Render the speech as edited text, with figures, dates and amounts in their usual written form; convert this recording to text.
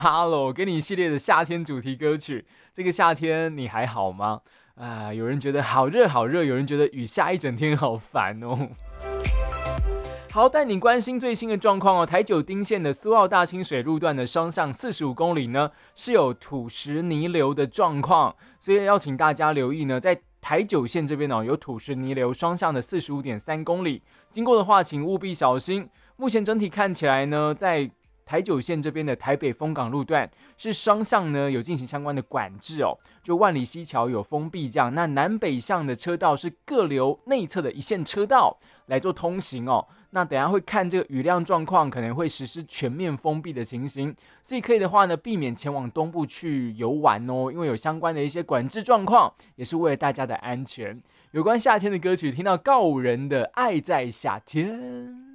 Hello，给你一系列的夏天主题歌曲。这个夏天你还好吗？有人觉得好热好热，有人觉得雨下一整天好烦哦。好，带你关心最新的状况哦。台九丁线的苏澳大清水路段的双向45公里呢，是有土石泥流的状况，所以要请大家留意呢，在台九线这边哦，有土石泥流双向的45.3公里，经过的话请务必小心。目前整体看起来呢，在台九线这边的台北丰港路段是双向呢有进行相关的管制哦，就万里溪桥有封闭这样，那南北向的车道是各留内侧的一线车道来做通行哦。那等一下会看这个雨量状况，可能会实施全面封闭的情形，所以可以的话呢，避免前往东部去游玩哦，因为有相关的一些管制状况，也是为了大家的安全。有关夏天的歌曲，听到告五人的《爱在夏天》。